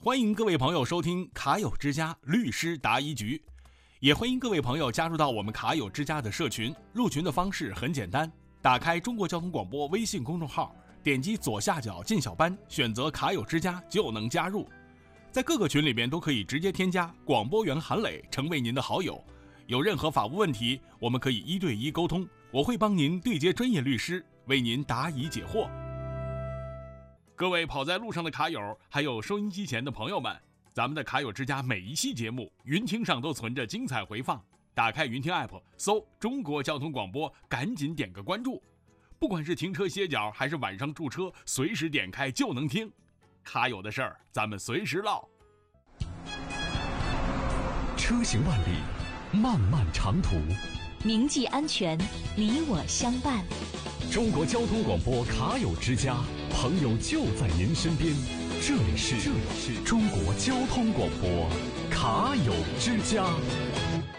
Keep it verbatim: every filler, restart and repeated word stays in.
欢迎各位朋友收听卡友之家律师答疑局，也欢迎各位朋友加入到我们卡友之家的社群。入群的方式很简单，打开中国交通广播微信公众号，点击左下角进小班，选择卡友之家就能加入。在各个群里面都可以直接添加广播员韩磊成为您的好友，有任何法务问题我们可以一对一沟通，我会帮您对接专业律师，为您答疑解惑。各位跑在路上的卡友，还有收音机前的朋友们，咱们的卡友之家每一期节目云听上都存着精彩回放，打开云听 app 搜中国交通广播，赶紧点个关注，不管是停车歇脚还是晚上驻车，随时点开就能听。卡友的事儿咱们随时唠。 车行万里，漫漫长途， 铭记安全，你我相伴。 中国交通广播卡友之家，朋友就在您身边。这里是这里是中国交通广播卡友之家。